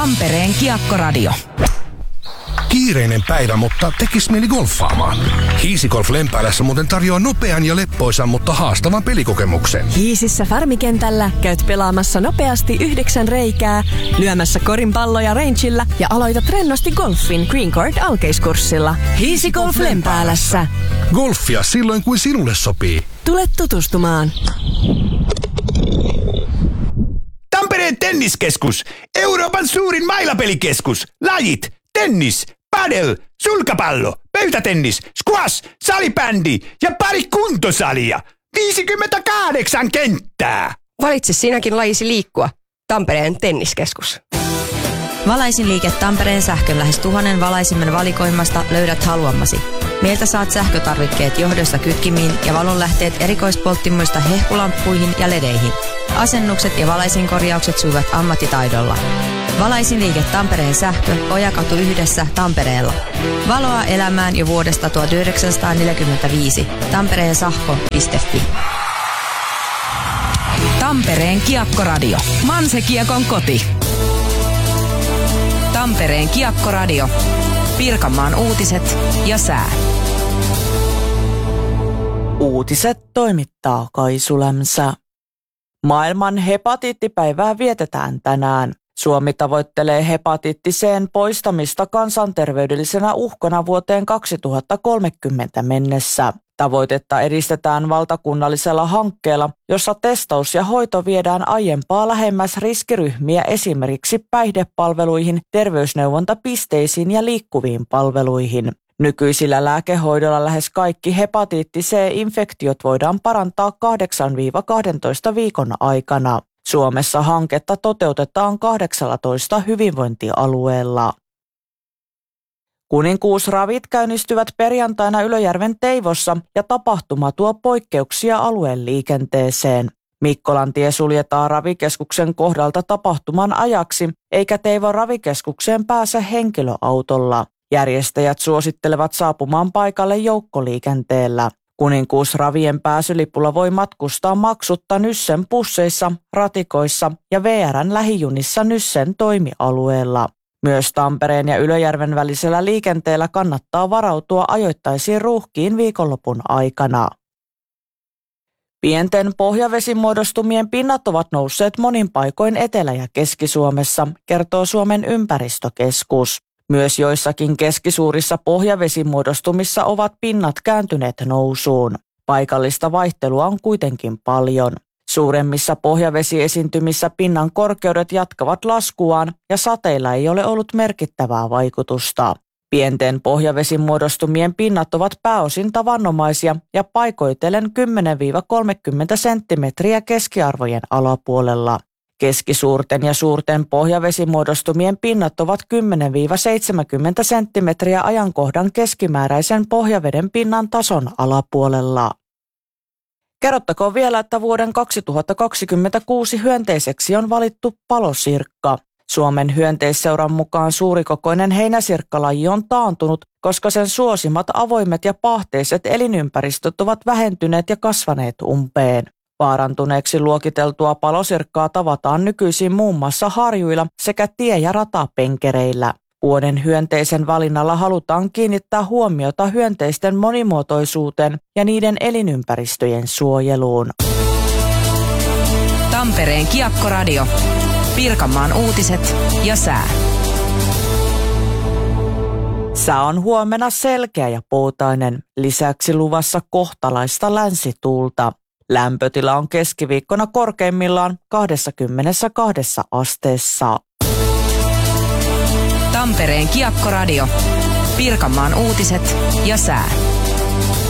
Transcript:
Tampereen Kiekkoradio. Kiireinen päivä, mutta tekis mieli golfaamaan. Hiisigolf Lempäälässä muuten tarjoaa nopean ja leppoisan, mutta haastavan pelikokemuksen. Hiisissä Farmikentällä käyt pelaamassa nopeasti 9 reikää, lyömässä korinpalloja rangeillä ja aloitat rennosti golfin Green Court alkeiskurssilla. Hiisigolf Lempäälässä. Golfia silloin, kuin sinulle sopii. Tule tutustumaan. Tampereen tenniskeskus. Euroopan suurin mailapelikeskus. Lajit. Tennis, padel, sulkapallo, pöytätennis, squash, salibändi ja pari kuntosalia. 58 kenttää. Valitse sinäkin lajisi liikkua. Tampereen tenniskeskus. Valaisinliike Tampereen sähkön lähes 1000 valaisimman valikoimasta löydät haluamasi. Meiltä saat sähkötarvikkeet johdosta kytkimiin ja valonlähteet erikoispolttimoista hehkulamppuihin ja ledeihin. Asennukset ja valaisinkorjaukset sujuvat ammattitaidolla. Valaisinliike Tampereen sähkö, Ojakatu 1 Tampereella. Valoa elämään jo vuodesta 1945. tampereensahko.fi. Tampereen Kiekkoradio. Manse-Kiekon koti. Tampereen Kiekkoradio. Pirkanmaan uutiset ja sää. Uutiset toimittaa Kaisu Lämsä. Maailman hepatiittipäivää vietetään tänään. Suomi tavoittelee hepatiitti C:n poistamista kansanterveydellisenä uhkana vuoteen 2030 mennessä. Tavoitetta edistetään valtakunnallisella hankkeella, jossa testaus ja hoito viedään aiempaa lähemmäs riskiryhmiä esimerkiksi päihdepalveluihin, terveysneuvontapisteisiin ja liikkuviin palveluihin. Nykyisillä lääkehoidolla lähes kaikki hepatiitti C-infektiot voidaan parantaa 8-12 viikon aikana. Suomessa hanketta toteutetaan 18 hyvinvointialueella. Kuninkuusravit käynnistyvät perjantaina Ylöjärven Teivossa ja tapahtuma tuo poikkeuksia alueen liikenteeseen. Mikkolantie suljetaan ravikeskuksen kohdalta tapahtuman ajaksi, eikä Teivon ravikeskukseen pääse henkilöautolla. Järjestäjät suosittelevat saapumaan paikalle joukkoliikenteellä. Kuninkuusravien pääsylipulla voi matkustaa maksutta Nyssen busseissa, ratikoissa ja VR:n lähijunissa Nyssen toimialueella. Myös Tampereen ja Ylöjärven välisellä liikenteellä kannattaa varautua ajoittaisiin ruuhkiin viikonlopun aikana. Pienten pohjavesimuodostumien pinnat ovat nousseet monin paikoin Etelä- ja Keski-Suomessa, kertoo Suomen ympäristökeskus. Myös joissakin keskisuurissa pohjavesimuodostumissa ovat pinnat kääntyneet nousuun. Paikallista vaihtelua on kuitenkin paljon. Suuremmissa pohjavesiesiintymissä pinnan korkeudet jatkavat laskuaan ja sateilla ei ole ollut merkittävää vaikutusta. Pienten pohjavesimuodostumien pinnat ovat pääosin tavanomaisia ja paikoitellen 10-30 senttimetriä keskiarvojen alapuolella. Keskisuurten ja suurten pohjavesimuodostumien pinnat ovat 10-70 senttimetriä ajankohdan keskimääräisen pohjaveden pinnan tason alapuolella. Kerrottakoon vielä, että vuoden 2026 hyönteiseksi on valittu palosirkka. Suomen hyönteisseuran mukaan suurikokoinen heinäsirkkalaji on taantunut, koska sen suosimat avoimet ja paahteiset elinympäristöt ovat vähentyneet ja kasvaneet umpeen. Vaarantuneeksi luokiteltua palosirkkaa tavataan nykyisin muun muassa harjuilla sekä tie- ja ratapenkereillä. Vuoden hyönteisen valinnalla halutaan kiinnittää huomiota hyönteisten monimuotoisuuteen ja niiden elinympäristöjen suojeluun. Tampereen Kiekkoradio. Pirkanmaan uutiset ja sää. Sää on huomenna selkeä ja poutainen. Lisäksi luvassa kohtalaista länsituulta. Lämpötila on keskiviikkona korkeimmillaan 22 asteessa. Tampereen Kiekkoradio. Pirkanmaan uutiset ja sää.